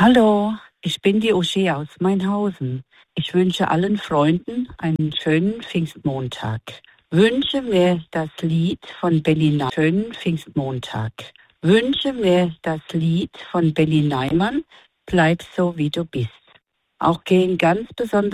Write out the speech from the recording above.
Hallo, ich bin die Uschi aus Mainhausen. Ich wünsche allen Freunden einen schönen Pfingstmontag. Wünsche mir das Lied von schönen Pfingstmontag. Wünsche mir das Lied von Benny Neimann, Bleib so wie du bist. Auch gehen ganz besonders